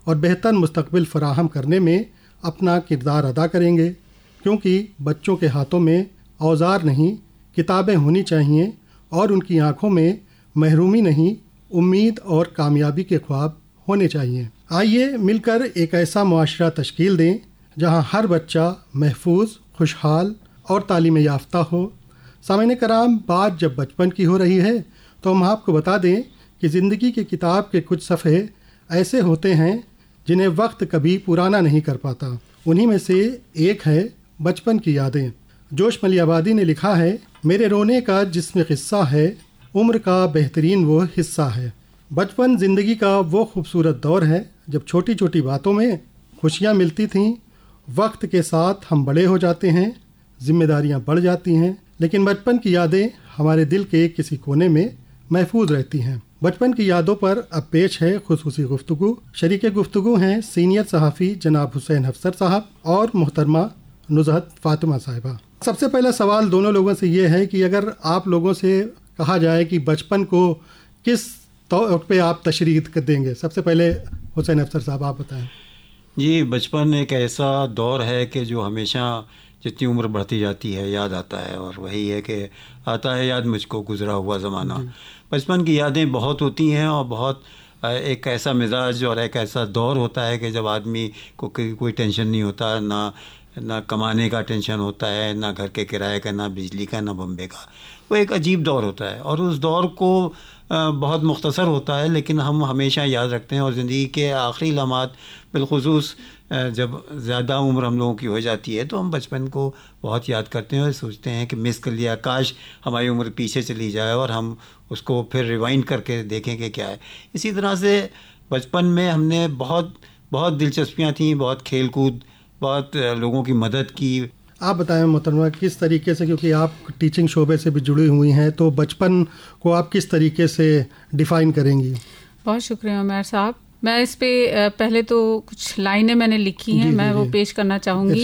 और बेहतर मुस्तकबिल फराहम करने में अपना किरदार अदा करेंगे, क्योंकि बच्चों के हाथों में औजार नहीं किताबें होनी चाहिए और उनकी आंखों में महरूमी नहीं उम्मीद और कामयाबी के ख्वाब होने चाहिए। आइए मिलकर एक ऐसा मुआशरा तश्कील दें जहां हर बच्चा महफूज, खुशहाल और तालीम याफ्ता हो। सामईन कराम, बात जब बचपन की हो रही है तो हम आपको बता दें कि ज़िंदगी की किताब के कुछ सफ़े ऐसे होते हैं जिन्हें वक्त कभी पुराना नहीं कर पाता। उन्हीं में से एक है बचपन की यादें। जोश मलियाबादी ने लिखा है, मेरे रोने का जिसमें क़िस्सा है, उम्र का बेहतरीन वो हिस्सा है। बचपन ज़िंदगी का वो खूबसूरत दौर है जब छोटी छोटी बातों में खुशियाँ मिलती थीं। वक्त के साथ हम बड़े हो जाते हैं, जिम्मेदारियाँ बढ़ जाती हैं, लेकिन बचपन की यादें हमारे दिल के किसी कोने में महफूज रहती हैं। बचपन की यादों पर अब पेश है खुसूसी गुफ्तगू। शरीके गुफ्तगू हैं सीनियर सहाफ़ी जनाब हुसैन अफसर साहब और मोहतरमा नुज़हत फ़ातिमा साहिबा। सबसे पहला सवाल दोनों लोगों से ये है कि अगर आप लोगों से कहा जाए कि बचपन को किस तौर पे आप तशरीह देंगे, सबसे पहले हुसैन अफसर साहब आप बताएं। जी, बचपन एक ऐसा दौर है कि जो हमेशा जितनी उम्र बढ़ती जाती है याद आता है, और वही है कि आता है याद मुझको गुजरा हुआ ज़माना। बचपन की यादें बहुत होती हैं और बहुत एक ऐसा मिजाज और एक ऐसा दौर होता है कि जब आदमी को कोई टेंशन नहीं होता, ना कमाने का टेंशन होता है, ना घर के किराए का, ना बिजली का, ना बम्बे का। वो एक अजीब दौर होता है और उस दौर को बहुत मुख्तसर होता है, लेकिन हम हमेशा याद रखते हैं। और ज़िंदगी के आखिरी लम्हात बिलखुसूस जब ज़्यादा उम्र हम लोगों की हो जाती है तो हम बचपन को बहुत याद करते हैं और सोचते हैं कि मिस कर लिया, काश हमारी उम्र पीछे चली जाए और हम उसको फिर रिवाइंड करके देखें कि क्या है। इसी तरह से बचपन में हमने बहुत बहुत दिलचस्पियाँ थीं, बहुत खेल कूद, बहुत लोगों की मदद की। आप बताएं मोहतरमा, किस तरीके से, क्योंकि आप टीचिंग शोबे से भी जुड़ी हुई हैं, तो बचपन को आप किस तरीके से डिफ़ाइन करेंगी? बहुत शुक्रिया उमर साहब। मैं इस पे पहले तो कुछ लाइनें मैंने लिखी हैं, मैं वो पेश करना चाहूँगी।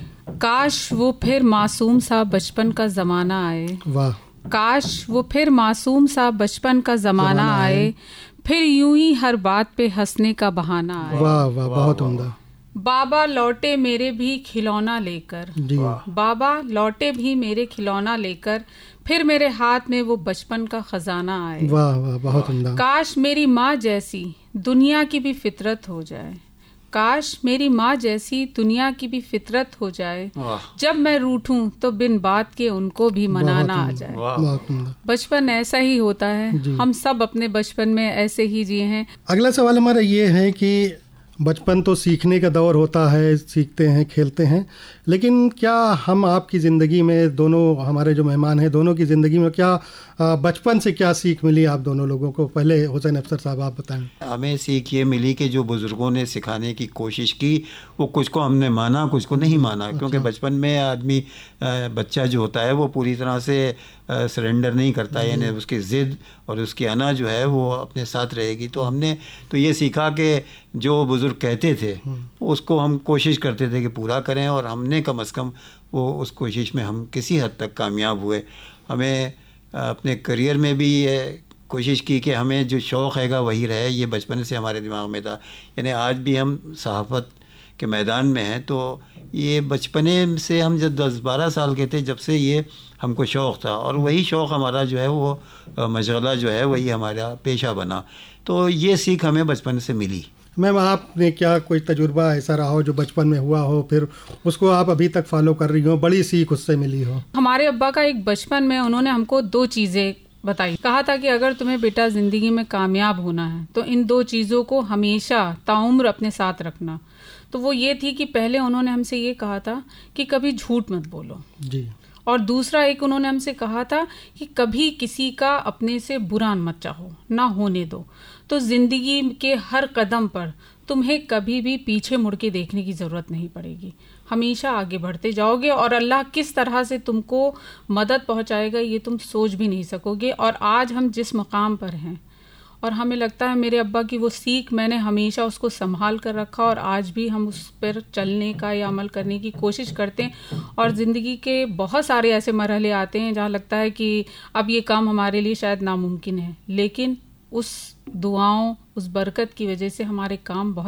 काश वो फिर मासूम सा बचपन का ज़माना आए, वाह। काश वो फिर मासूम सा बचपन का ज़माना आए, फिर यूं ही हर बात पे हंसने का बहाना आए। वाह वाह, बहुत उम्दा। बाबा लौटे मेरे भी खिलौना लेकर, बाबा लौटे भी मेरे खिलौना लेकर, फिर मेरे हाथ में वो बचपन का खजाना आए। वाह वाह, बहुत उम्दा। काश मेरी माँ जैसी दुनिया की भी फितरत हो जाए, काश मेरी माँ जैसी दुनिया की भी फितरत हो जाए, जब मैं रूठूं तो बिन बात के उनको भी मनाना आ जाए। बचपन ऐसा ही होता है, हम सब अपने बचपन में ऐसे ही जिए हैं। अगला सवाल हमारा ये है कि बचपन तो सीखने का दौर होता है, सीखते हैं, खेलते हैं, लेकिन क्या हम आपकी ज़िंदगी में, दोनों हमारे जो मेहमान हैं, दोनों की ज़िंदगी में क्या बचपन से क्या सीख मिली आप दोनों लोगों को? पहले हुसैन अफसर साहब आप बताएं। हमें सीख ये मिली कि जो बुज़ुर्गों ने सिखाने की कोशिश की वो कुछ को हमने माना, कुछ को नहीं माना। क्योंकि बचपन में आदमी, बच्चा जो होता है वो पूरी तरह से सरेंडर नहीं करता, यानी उसकी ज़िद और उसकी अना जो है वो अपने साथ रहेगी। तो हमने तो ये सीखा कि जो बुज़ुर्ग कहते थे उसको हम कोशिश करते थे कि पूरा करें, और हमने कम अज़ कम वो उस कोशिश में हम किसी हद तक कामयाब हुए। हमें अपने करियर में भी ये कोशिश की कि हमें जो शौक़ हैगा वही रहे। ये बचपन से हमारे दिमाग में था, यानी आज भी हम सहाफ़त के मैदान में हैं तो ये बचपने से, हम जब 10-12 साल के थे जब से ये हमको शौक़ था, और वही शौक़ हमारा जो है वो मशग़ला जो है वही हमारा पेशा बना। तो ये सीख हमें बचपन से मिली। मैम, आपने क्या कोई तजुर्बा ऐसा रहा हो जो बचपन में हुआ हो, फिर उसको आप अभी तक फॉलो कर रही हो, बड़ी सीख उससे मिली हो? हमारे अब्बा का एक बचपन में उन्होंने हमको 2 चीज़ें बताई। कहा था कि अगर तुम्हें बेटा ज़िंदगी में कामयाब होना है तो इन 2 चीज़ों को हमेशा ताउम्र अपने साथ रखना। तो वो ये थी कि पहले उन्होंने हमसे ये कहा था कि कभी झूठ मत बोलो जी, और दूसरा एक उन्होंने हमसे कहा था कि कभी किसी का अपने से बुरा मत चाहो, ना होने दो। तो ज़िंदगी के हर कदम पर तुम्हें कभी भी पीछे मुड़ के देखने की ज़रूरत नहीं पड़ेगी, हमेशा आगे बढ़ते जाओगे और अल्लाह किस तरह से तुमको मदद पहुंचाएगा ये तुम सोच भी नहीं सकोगे। और आज हम जिस मकाम पर हैं, और हमें लगता है मेरे अब्बा की वो सीख मैंने हमेशा उसको संभाल कर रखा, और आज भी हम उस पर चलने का या अमल करने की कोशिश करते हैं। और ज़िंदगी के बहुत सारे ऐसे मरहले आते हैं जहाँ लगता है कि अब ये काम हमारे लिए शायद नामुमकिन है, लेकिन उस दुआओं, उस बरकत की वजह से हमारे काम बहुत